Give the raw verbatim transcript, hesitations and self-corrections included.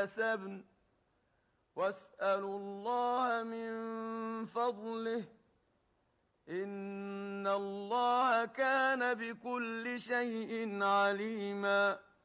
اكتسبن واسألوا الله من فضله إن الله كان بكل شيء عليما